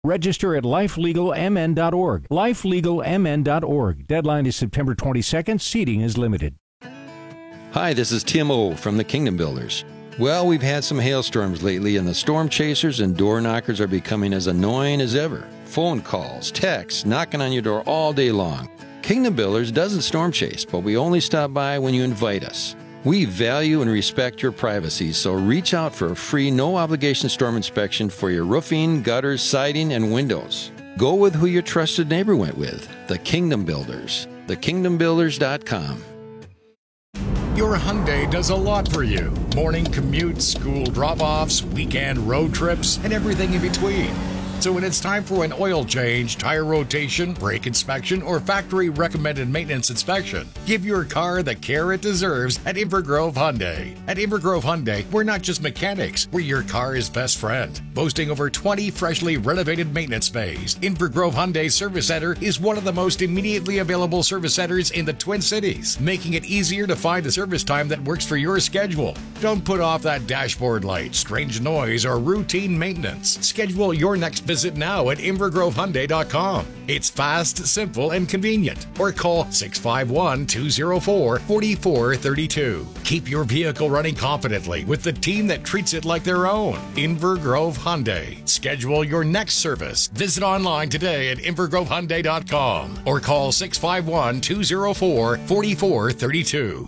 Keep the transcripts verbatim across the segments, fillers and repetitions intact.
Register at life legal m n dot org. life legal m n dot org. Deadline is September twenty-second. Seating is limited. Hi, this is Tim O from the Kingdom Builders. Well, we've had some hailstorms lately, and the storm chasers and door knockers are becoming as annoying as ever. Phone calls, texts, knocking on your door all day long. Kingdom Builders doesn't storm chase, but we only stop by when you invite us. We value and respect your privacy, so reach out for a free, no-obligation storm inspection for your roofing, gutters, siding, and windows. Go with who your trusted neighbor went with, the Kingdom Builders. the kingdom builders dot com. Your Hyundai does a lot for you. Morning commutes, school drop-offs, weekend road trips, and everything in between. So when it's time for an oil change, tire rotation, brake inspection, or factory-recommended maintenance inspection, give your car the care it deserves at Invergrove Hyundai. At Invergrove Hyundai, we're not just mechanics, we're your car's best friend. Boasting over twenty freshly renovated maintenance bays, Invergrove Hyundai Service Center is one of the most immediately available service centers in the Twin Cities, making it easier to find a service time that works for your schedule. Don't put off that dashboard light, strange noise, or routine maintenance. Schedule your next visit now at invergrove hyundai dot com. It's fast, simple, and convenient. Or call six five one, two zero four, four four three two. Keep your vehicle running confidently with the team that treats it like their own. Invergrove Hyundai. Schedule your next service. Visit online today at invergrove hyundai dot com or call six five one, two zero four, four four three two.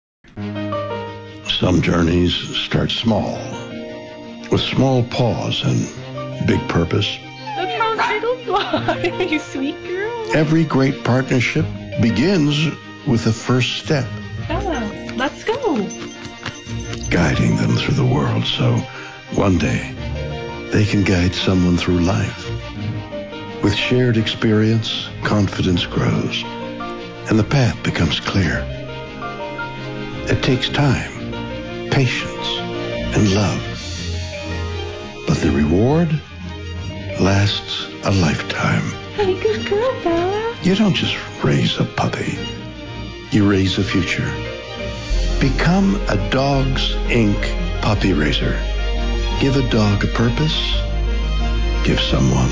Some journeys start small, with small pause and big purpose. That's how turtles fly, you sweet girl. Every great partnership begins with the first step. Bella, let's go. Guiding them through the world so one day they can guide someone through life. With shared experience, confidence grows, and the path becomes clear. It takes time, patience, and love. But the reward lasts a lifetime. Hey, good girl, Bella. You don't just raise a puppy. You raise a future. Become a Dogs Incorporated puppy raiser. Give a dog a purpose. Give someone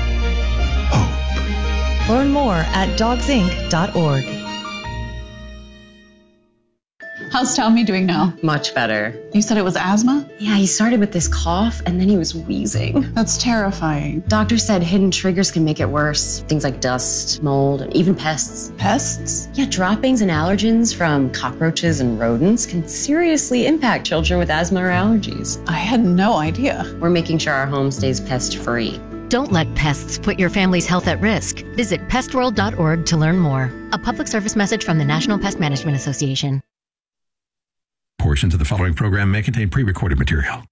hope. Learn more at dogs inc dot org. How's Tommy doing now? Much better. You said it was asthma? Yeah, he started with this cough, and then he was wheezing. That's terrifying. Doctor said hidden triggers can make it worse. Things like dust, mold, and even pests. Pests? Yeah, droppings and allergens from cockroaches and rodents can seriously impact children with asthma or allergies. I had no idea. We're making sure our home stays pest-free. Don't let pests put your family's health at risk. Visit pest world dot org to learn more. A public service message from the National Pest Management Association. Portions of the following program may contain pre-recorded material.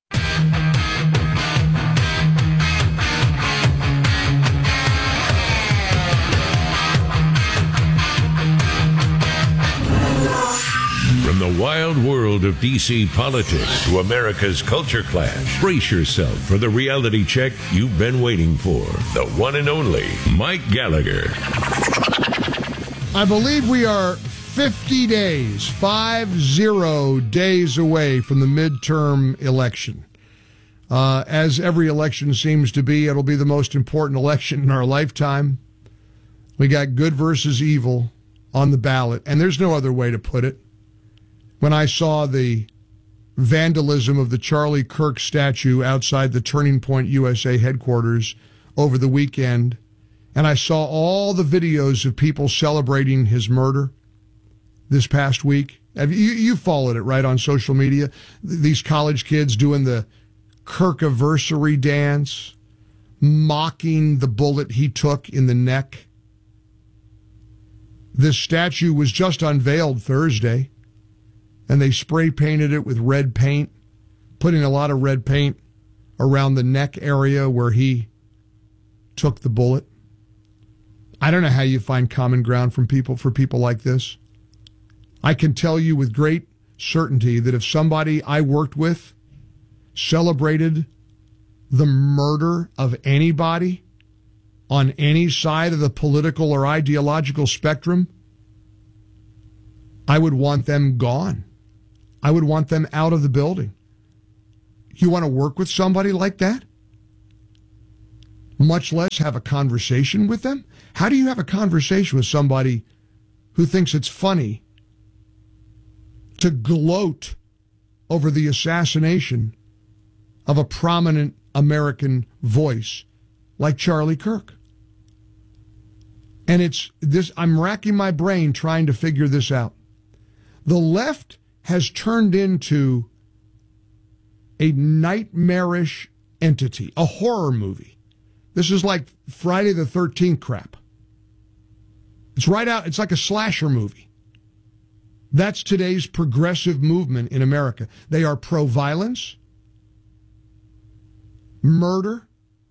From the wild world of D C politics to America's culture clash, brace yourself for the reality check you've been waiting for. The one and only Mike Gallagher. I believe we are fifty days, five zero days away from the midterm election. Uh, as every election seems to be, it'll be the most important election in our lifetime. We got good versus evil on the ballot, and there's no other way to put it. When I saw the vandalism of the Charlie Kirk statue outside the Turning Point U S A headquarters over the weekend, and I saw all the videos of people celebrating his murder this past week. Have you, you followed it, right, on social media? These college kids doing the Kirkiversary dance, mocking the bullet he took in the neck. This statue was just unveiled Thursday, and they spray painted it with red paint, putting a lot of red paint around the neck area where he took the bullet. I don't know how you find common ground from people for people like this. I can tell you with great certainty that if somebody I worked with celebrated the murder of anybody on any side of the political or ideological spectrum, I would want them gone. I would want them out of the building. You want to work with somebody like that? much less have a conversation with them? How do you have a conversation with somebody who thinks it's funny to gloat over the assassination of a prominent American voice like Charlie Kirk? And it's this, I'm racking my brain trying to figure this out. The left has turned into a nightmarish entity, a horror movie. This is like Friday the thirteenth crap. It's right out, it's like a slasher movie. That's today's progressive movement in America. They are pro-violence, murder,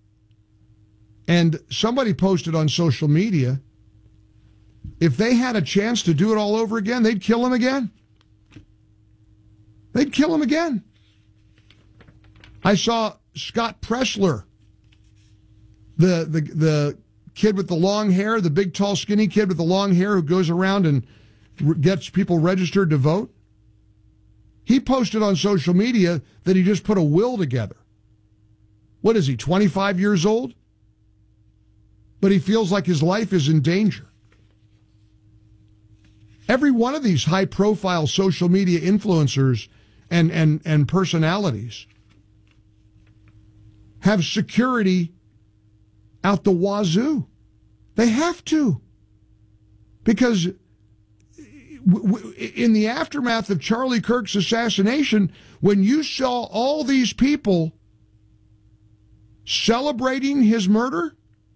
and somebody posted on social media, if they had a chance to do it all over again, they'd kill him again. They'd kill him again. I saw Scott Pressler, the, the, the kid with the long hair, the big, tall, skinny kid with the long hair who goes around and gets people registered to vote. He posted on social media that he just put a will together. What is he, twenty-five years old? But he feels like his life is in danger. Every one of these high-profile social media influencers and, and, and personalities have security out the wazoo. They have to. Because in the aftermath of Charlie Kirk's assassination, when you saw all these people celebrating his murder,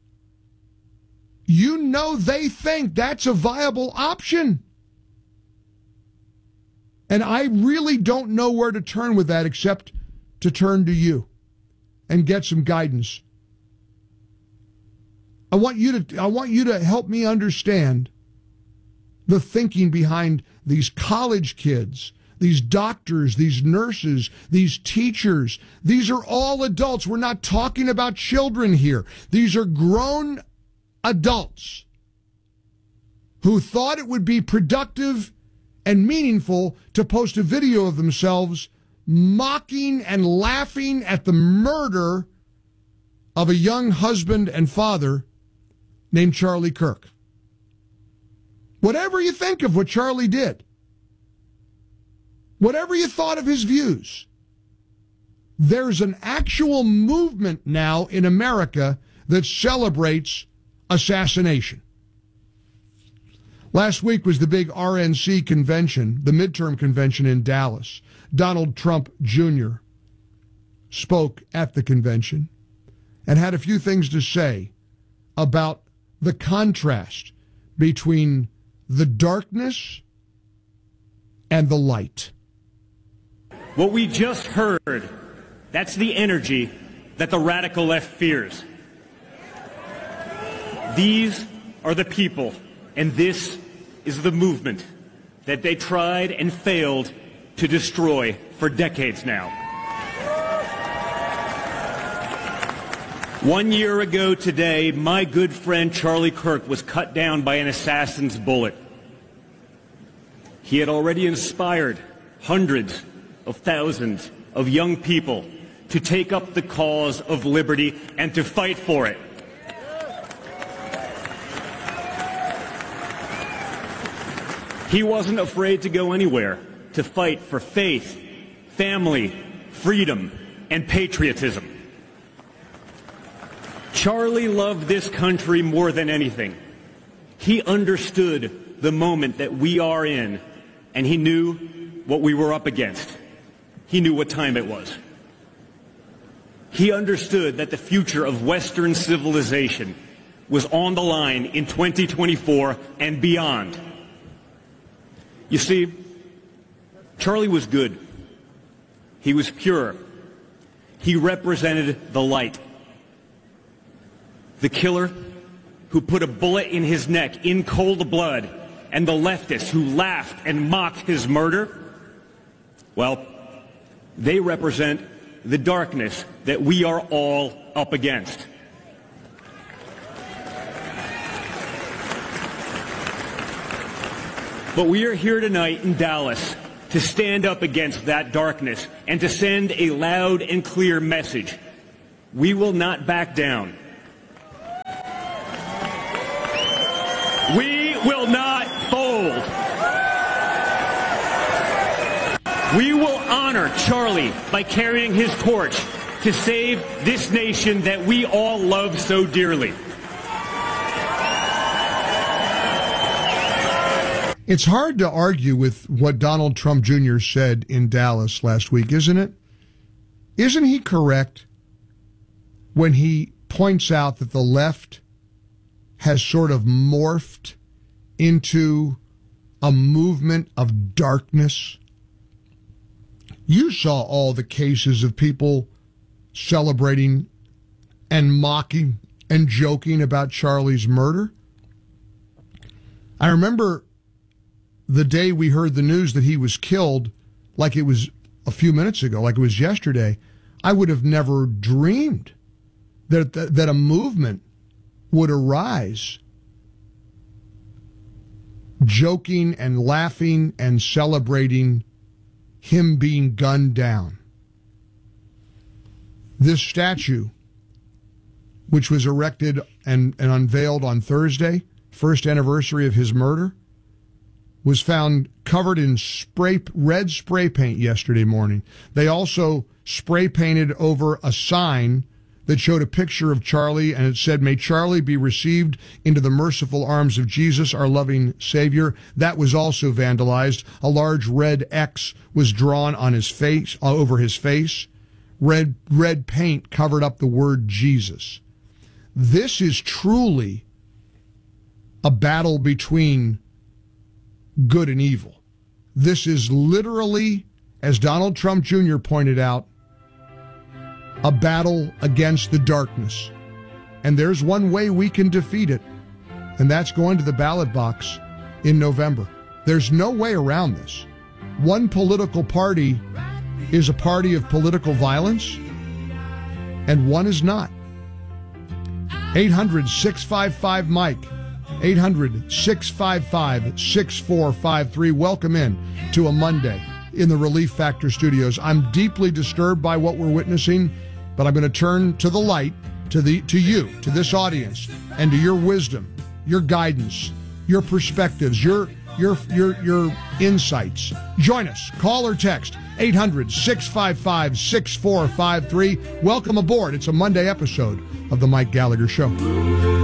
you know they think that's a viable option. And I really don't know where to turn with that except to turn to you and get some guidance. I want you to I want you to help me understand the thinking behind these college kids, these doctors, these nurses, these teachers. These are all adults. We're not talking about children here. These are grown adults who thought it would be productive and meaningful to post a video of themselves mocking and laughing at the murder of a young husband and father named Charlie Kirk. Whatever you think of what Charlie did, whatever you thought of his views, there's an actual movement now in America that celebrates assassination. Last week was the big R N C convention, the midterm convention in Dallas. Donald Trump Junior spoke at the convention and had a few things to say about the contrast between the darkness and the light. What we just heard, that's the energy that the radical left fears. These are the people, and this is the movement that they tried and failed to destroy for decades now. One year ago today, my good friend Charlie Kirk was cut down by an assassin's bullet. He had already inspired hundreds of thousands of young people to take up the cause of liberty and to fight for it. He wasn't afraid to go anywhere to fight for faith, family, freedom, and patriotism. Charlie loved this country more than anything. He understood the moment that we are in, and he knew what we were up against. He knew what time it was. He understood that the future of Western civilization was on the line in twenty twenty-four and beyond. You see, Charlie was good. He was pure. He represented the light. The killer who put a bullet in his neck in cold blood, and the leftists who laughed and mocked his murder, well, they represent the darkness that we are all up against. But we are here tonight in Dallas to stand up against that darkness and to send a loud and clear message. We will not back down. We will not fold. We will honor Charlie by carrying his torch to save this nation that we all love so dearly. It's hard to argue with what Donald Trump Junior said in Dallas last week, isn't it? Isn't he correct when he points out that the left has sort of morphed into a movement of darkness? You saw all the cases of people celebrating and mocking and joking about Charlie's murder. I remember the day we heard the news that he was killed, like it was a few minutes ago, like it was yesterday. I would have never dreamed that that, that a movement would arise joking and laughing and celebrating him being gunned down. This statue, which was erected and, and unveiled on Thursday, first anniversary of his murder, was found covered in spray red spray paint yesterday morning. They also spray painted over a sign that showed a picture of Charlie, and it said, "May Charlie be received into the merciful arms of Jesus, our loving Savior." That was also vandalized. A large red X was drawn on his face, over his face. Red, red paint covered up the word Jesus. This is truly a battle between good and evil. This is literally, as Donald Trump Junior pointed out, a battle against the darkness. And there's one way we can defeat it, and that's going to the ballot box in November. There's no way around this. One political party is a party of political violence, and one is not. eight hundred, six five five, Mike. eight hundred, six five five, six four five three. Welcome in to a Monday in the Relief Factor studios. I'm deeply disturbed by what we're witnessing, but I'm going to turn to the light, to the to you, to this audience, and to your wisdom, your guidance, your perspectives, your your your your insights. Join us. Call or text eight hundred, six five five, six four five three. Welcome aboard. It's a Monday episode of The Mike Gallagher Show.